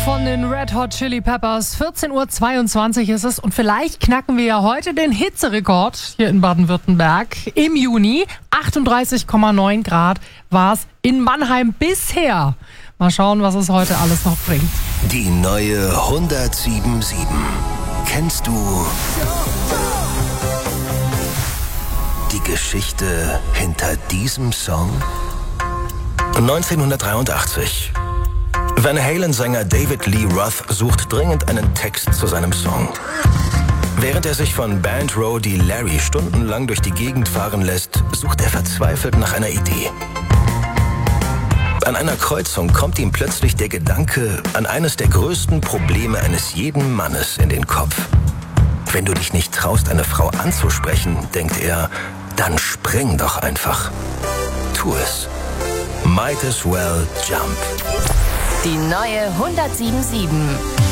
von den Red Hot Chili Peppers. 14:22 Uhr ist es und vielleicht knacken wir ja heute den Hitzerekord hier in Baden-Württemberg. Im Juni 38,9 Grad war es in Mannheim bisher. Mal schauen, was es heute alles noch bringt. Die neue 107.7. Kennst du die Geschichte hinter diesem Song? 1983. Van Halen-Sänger David Lee Roth sucht dringend einen Text zu seinem Song. Während er sich von Bandroadie Larry stundenlang durch die Gegend fahren lässt, sucht er verzweifelt nach einer Idee. An einer Kreuzung kommt ihm plötzlich der Gedanke an eines der größten Probleme eines jeden Mannes in den Kopf. Wenn du dich nicht traust, eine Frau anzusprechen, denkt er, dann spring doch einfach. Tu es. Might as well jump. Die neue 107.7.